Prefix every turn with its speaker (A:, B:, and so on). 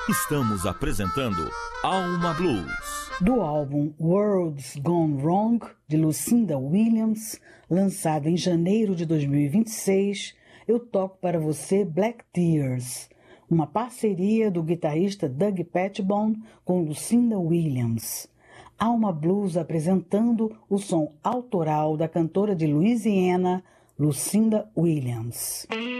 A: Estamos apresentando Alma Blues.
B: Do álbum World's Gone Wrong, de Lucinda Williams, lançado em janeiro de 2026, eu toco para você Black Tears, uma parceria do guitarrista Doug Petitbone com Lucinda Williams. Alma Blues apresentando o som autoral da cantora de Louisiana, Lucinda Williams.